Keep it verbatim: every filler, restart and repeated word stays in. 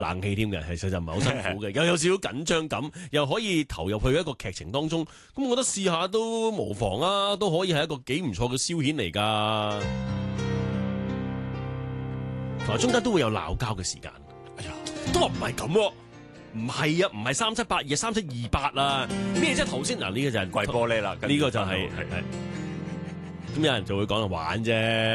冷氣添嘅，其實就唔係好辛苦嘅，又有少少緊張感，又可以投入去一個劇情當中。咁我覺得試下都無妨啊，都可以係一個幾唔錯嘅消遣嚟㗎。同埋中間都會有鬧交嘅時間。哎呀，都話唔係咁喎。唔係啊，唔係三七八二，係三七二八啊！咩啫？頭先嗱，呢個就係跪玻璃啦， 呢個就係係係。咁有人就會講係玩啫。